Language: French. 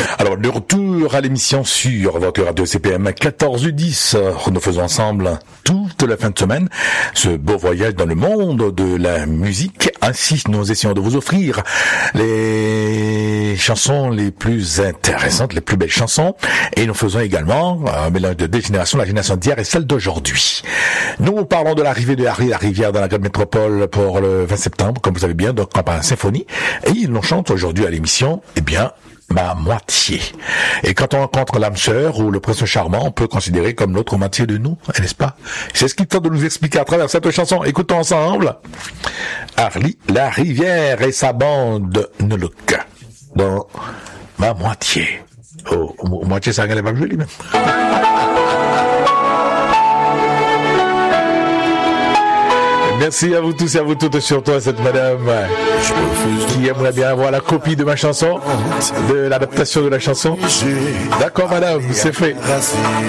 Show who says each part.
Speaker 1: Alors, de retour à l'émission sur votre radio CPM 14-10. Nous faisons ensemble toute la fin de semaine ce beau voyage dans le monde de la musique. Ainsi, nous essayons de vous offrir les chansons les plus intéressantes, les plus belles chansons. Et nous faisons également un mélange de deux générations, la génération d'hier et celle d'aujourd'hui. Nous parlons de l'arrivée de Harry la Rivière dans la grande métropole pour le 20 septembre, comme vous savez bien, donc campagne symphonie. Et ils nous chantent aujourd'hui à l'émission, eh bien, ma moitié. Et quand on rencontre l'âme sœur ou le prince charmant, on peut considérer comme l'autre moitié de nous, n'est-ce pas? C'est ce qu'il tente de nous expliquer à travers cette chanson. Écoutons ensemble Harry la Rivière et sa bande Nolok dans ma moitié. Oh, moitié, ça n'est pas joli même. Merci à vous tous et à vous toutes, surtout à cette madame qui aimerait bien avoir la copie de ma chanson, de l'adaptation de la chanson. D'accord madame, c'est fait.